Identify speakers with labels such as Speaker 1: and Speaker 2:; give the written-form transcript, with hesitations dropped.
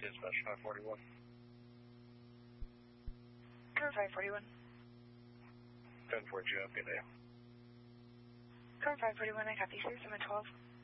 Speaker 1: dispatch 541.
Speaker 2: Cover 541.
Speaker 1: 10-4, you have a good day.
Speaker 2: Cover 541, I copy, sir, 712.